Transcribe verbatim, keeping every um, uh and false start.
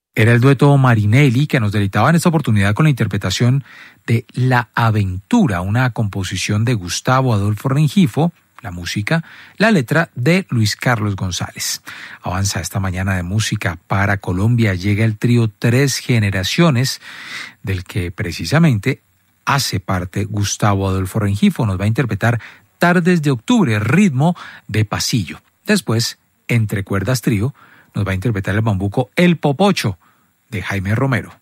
Era el dueto Marinelli que nos deleitaba en esta oportunidad con la interpretación de La Aventura, una composición de Gustavo Adolfo Rengifo, la música, la letra de Luis Carlos González. Avanza esta mañana de música para Colombia, llega el trío Tres Generaciones, del que precisamente hace parte Gustavo Adolfo Rengifo. Nos va a interpretar Tardes de Octubre, ritmo de pasillo. Después, Entre Cuerdas Trío, nos va a interpretar el bambuco El Popocho, de Jaime Romero.